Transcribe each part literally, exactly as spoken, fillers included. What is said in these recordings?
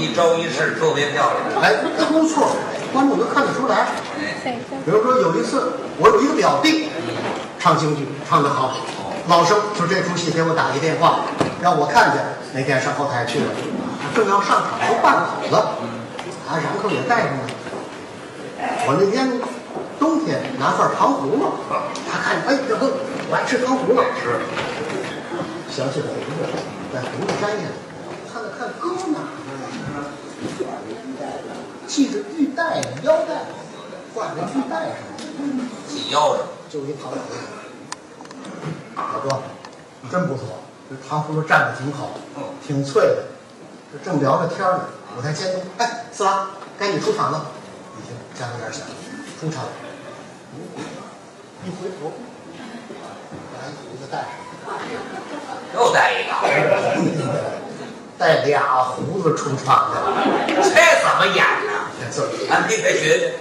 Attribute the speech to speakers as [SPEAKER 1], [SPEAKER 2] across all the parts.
[SPEAKER 1] 一招一式特别漂亮。
[SPEAKER 2] 哎，出错，观众都看得出来。比如说有一次，我有一个表弟唱京剧唱得好，老生就这出戏给我打一电话，让我看见。那天上后台去了，正要上场都办好了，啊，然后也带上了。我那天冬天拿份糖葫芦，他看哎，这个我爱吃糖葫芦，
[SPEAKER 1] 是
[SPEAKER 2] 想起了胡子，在胡子摘下来，看了看搁哪儿？系着玉带腰带，挂着玉带上，
[SPEAKER 1] 系腰上，
[SPEAKER 2] 就一糖葫芦。大哥，真不错，这糖葫芦蘸的挺好，挺脆的。这正聊着天呢，我在监督，哎，四郎，该你出场了。一听家有点响，出场。一回头，把一胡子戴上，
[SPEAKER 1] 又带一个，
[SPEAKER 2] 带俩胡子出场的，
[SPEAKER 1] 这怎么演呢？
[SPEAKER 2] 这
[SPEAKER 1] 咱得学学。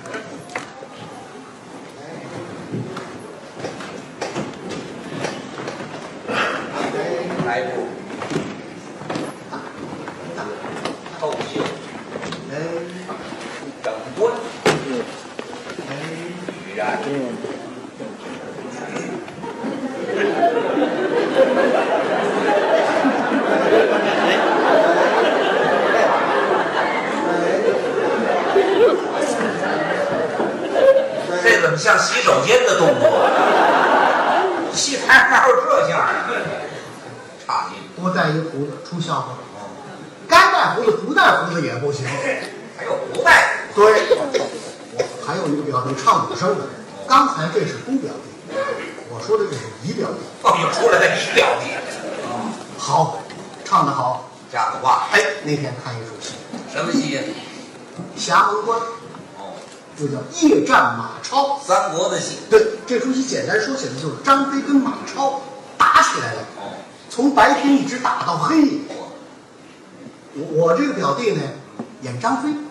[SPEAKER 1] 来步，透袖，
[SPEAKER 2] 哎，
[SPEAKER 1] 整蹲，
[SPEAKER 2] 哎，
[SPEAKER 1] 举然。这怎么像洗手间的动作？戏台哪有这样啊？差劲！
[SPEAKER 2] 多带一胡子出笑话，该带胡子不带胡子也不行。
[SPEAKER 1] 还有不带？
[SPEAKER 2] 对，我还有一个表弟唱武生的，刚才这是姑表弟，我说的这是姨表弟。
[SPEAKER 1] 哦，又出来了一表弟。
[SPEAKER 2] 好，唱得好。
[SPEAKER 1] 加个话，
[SPEAKER 2] 哎，那天看一出戏，
[SPEAKER 1] 什么戏呀？
[SPEAKER 2] 侠门关，
[SPEAKER 1] 哦，
[SPEAKER 2] 就叫夜战马超。
[SPEAKER 1] 三国的戏。
[SPEAKER 2] 对，这出戏简单说起来就是张飞跟马超打起来了，
[SPEAKER 1] 哦，
[SPEAKER 2] 从白天一直打到黑夜。我我这个表弟呢，演张飞。